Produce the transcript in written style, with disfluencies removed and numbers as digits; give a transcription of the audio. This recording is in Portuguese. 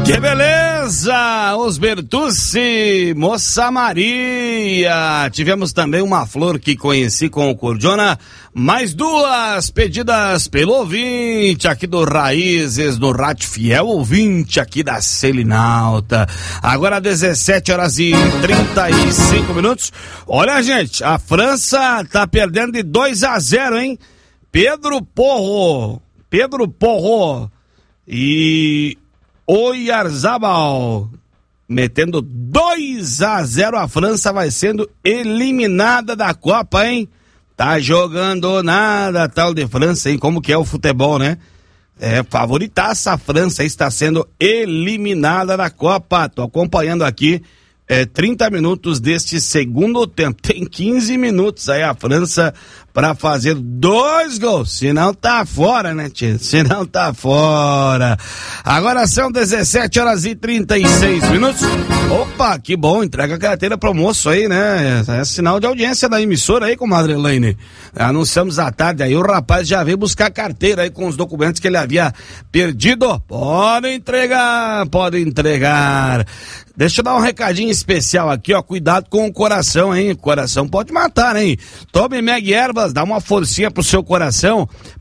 Que beleza! Os Bertucci, Moça Maria. Tivemos também uma flor que conheci com o Cordiona. Mais duas pedidas pelo ouvinte aqui do Raízes, do Rádio Fiel, ouvinte aqui da Selinalta. Agora 17h35. Olha, gente, a França tá perdendo de 2-0, hein? Pedro Porro e Oyarzabal metendo 2-0, a França vai sendo eliminada da Copa, hein? Tá jogando nada, tal de França, hein? Como que é o futebol, né? É, favoritaça a França, está sendo eliminada da Copa. Tô acompanhando aqui 30 minutos deste segundo tempo. Tem 15 minutos aí a França para fazer 2 gols. Se não tá fora, né, tio? Se não tá fora. Agora são 17h36. Opa, que bom. Entrega a carteira pro moço aí, né? É sinal de audiência da emissora aí, comadre Elaine. Anunciamos à tarde aí. O rapaz já veio buscar a carteira aí com os documentos que ele havia perdido. Pode entregar. Deixa eu dar um recadinho especial aqui, ó. Cuidado com o coração, hein? O coração pode matar, hein? Tome Meg Ervas, dá uma forcinha pro seu coração.